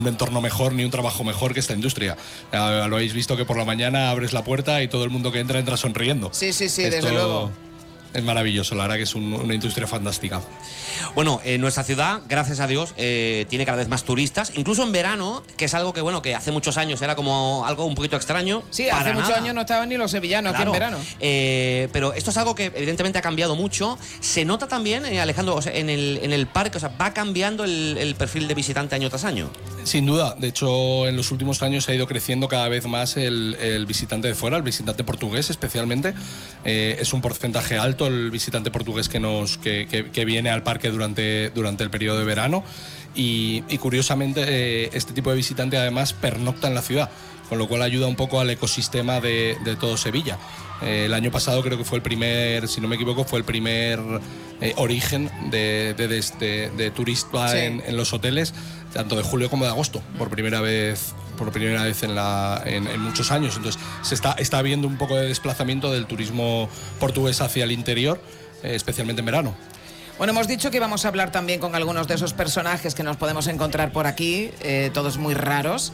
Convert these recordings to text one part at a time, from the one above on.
un entorno mejor ni un trabajo mejor que esta industria. Lo habéis visto que por la mañana abres la puerta y todo el mundo que entra sonriendo. Sí, desde luego. Es maravilloso, la verdad que es una industria fantástica. Bueno, nuestra ciudad, gracias a Dios, tiene cada vez más turistas, incluso en verano, que es algo que, bueno, que hace muchos años era como algo un poquito extraño. Sí, hace muchos años no estaban ni los sevillanos, claro, aquí en verano. Pero esto es algo que evidentemente ha cambiado mucho. Se nota también, Alejandro, o sea, en el parque, o sea, va cambiando el perfil de visitante año tras año. Sin duda, de hecho, en los últimos años ha ido creciendo cada vez más el visitante de fuera, el visitante portugués especialmente. Es un porcentaje alto el visitante portugués que viene al parque durante el periodo de verano y curiosamente este tipo de visitante además pernocta en la ciudad, con lo cual ayuda un poco al ecosistema de todo Sevilla. El año pasado creo que fue el primer, si no me equivoco, fue el primer origen de turista sí, en los hoteles, tanto de julio como de agosto, por primera vez en muchos años. Entonces se está viendo un poco de desplazamiento del turismo portugués hacia el interior, especialmente en verano. Bueno, hemos dicho que vamos a hablar también con algunos de esos personajes que nos podemos encontrar por aquí, todos muy raros.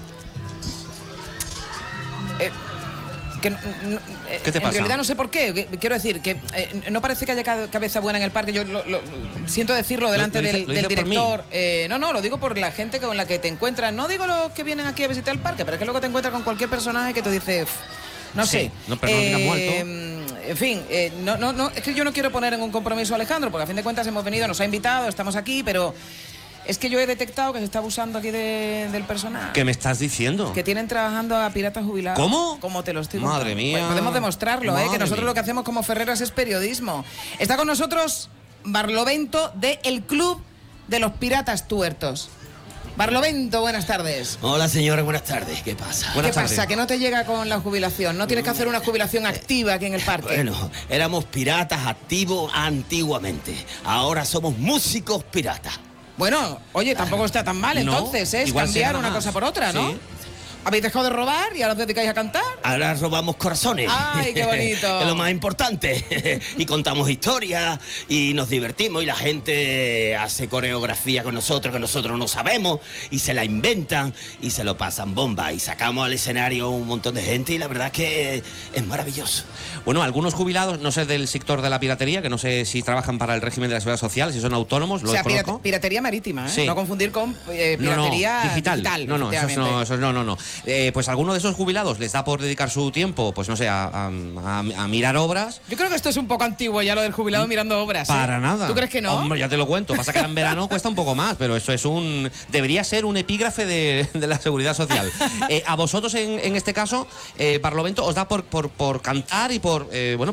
¿Qué te pasa? En realidad no sé por qué. Quiero decir que no parece que haya cabeza buena en el parque. Yo siento decirlo delante del director. No, lo digo por la gente con la que te encuentras. No digo los que vienen aquí a visitar el parque, pero es que luego te encuentras con cualquier personaje que te dice... No sé. Sí, no, pero no digas muerto. En fin, no, es que yo no quiero poner en un compromiso a Alejandro, porque a fin de cuentas hemos venido, nos ha invitado, estamos aquí, pero... Es que yo he detectado que se está abusando aquí del personal. ¿Qué me estás diciendo? Que tienen trabajando a piratas jubilados. ¿Cómo? Como te lo estoy Madre contando. mía. Pues podemos demostrarlo, que nosotros mía. Lo que hacemos como Ferreras es periodismo. Está con nosotros Barlovento de El Club de los Piratas Tuertos. Barlovento, buenas tardes. Hola señora, buenas tardes. ¿Qué pasa? ¿Qué pasa? Que no te llega con la jubilación. No tienes que hacer una jubilación activa aquí en el parque. Bueno, éramos piratas activos antiguamente. Ahora somos músicos piratas. Bueno, oye, tampoco está tan mal entonces, es cambiar una cosa por otra, ¿no? Sí. ¿Habéis dejado de robar y ahora os dedicáis a cantar? Ahora robamos corazones. ¡Ay, qué bonito! Es lo más importante. Y contamos historias y nos divertimos y la gente hace coreografía con nosotros que nosotros no sabemos y se la inventan y se lo pasan bomba y sacamos al escenario un montón de gente y la verdad es que es maravilloso. Bueno, algunos jubilados, no sé del sector de la piratería, que no sé si trabajan para el régimen de la seguridad social, si son autónomos, lo desconozco. Piratería marítima, sí. No confundir con piratería digital. No, eso no. Pues alguno de esos jubilados les da por dedicar su tiempo, pues no sé, a mirar obras. Yo creo que esto es un poco antiguo ya, lo del jubilado mirando obras. Para nada. ¿Tú crees que no? Hombre, ya te lo cuento. Pasa que en verano cuesta un poco más, pero eso es debería ser un epígrafe de la seguridad social. A vosotros, en este caso, Barlovento, os da por cantar y por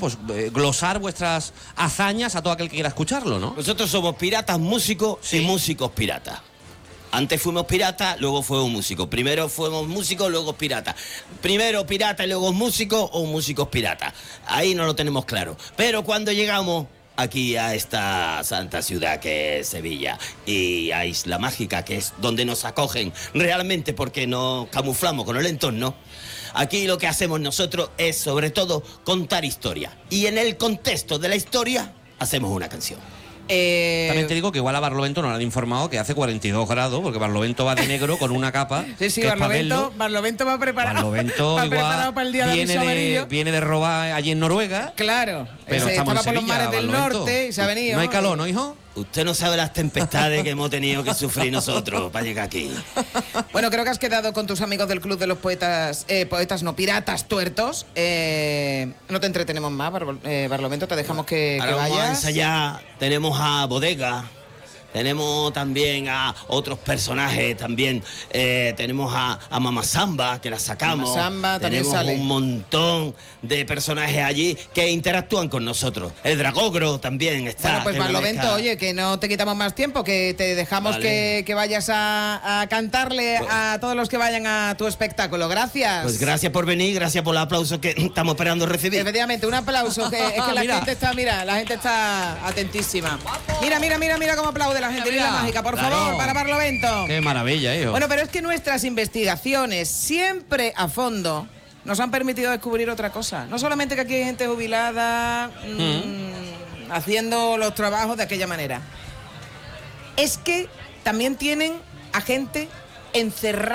glosar vuestras hazañas a todo aquel que quiera escucharlo, ¿no? Nosotros somos piratas músicos y músicos piratas. Antes fuimos piratas, luego fuimos músicos. Primero fuimos músicos, luego piratas. Primero pirata y luego músicos o músicos piratas. Ahí no lo tenemos claro. Pero cuando llegamos aquí a esta santa ciudad que es Sevilla y a Isla Mágica, que es donde nos acogen realmente porque nos camuflamos con el entorno, aquí lo que hacemos nosotros es sobre todo contar historia. Y en el contexto de la historia hacemos una canción. También te digo que igual a Barlovento no le han informado que hace 42 grados, porque Barlovento va de negro con una capa. Sí, Barlovento va preparado. Barlovento va igual preparado para el día viene de robar allí en Noruega. Claro, pero estaba por los mares del norte y se ha venido. No hay calor, ¿no, hijo? Usted no sabe las tempestades que hemos tenido que sufrir nosotros para llegar aquí. Bueno, creo que has quedado con tus amigos del Club de los Piratas Tuertos. No te entretenemos más, Barlovento, te dejamos que vayas. Vamos a ensayar. Tenemos a Bodega. Tenemos también a otros personajes, también tenemos a Mama Samba, que la sacamos. Mama Samba también tenemos sale. Un montón de personajes allí que interactúan con nosotros. El Dragogro también está. Bueno, pues Barlovento, oye, que no te quitamos más tiempo, que te dejamos que vayas a cantarle a todos los que vayan a tu espectáculo. Gracias. Pues gracias por venir, gracias por el aplauso que estamos esperando recibir. Efectivamente, un aplauso, que es que la gente está atentísima. Mira cómo aplaude la gente de Isla Mágica, por favor, para Barlovento. Qué maravilla, hijo. Bueno, pero es que nuestras investigaciones, siempre a fondo, nos han permitido descubrir otra cosa. No solamente que aquí hay gente jubilada haciendo los trabajos de aquella manera. Es que también tienen a gente encerrado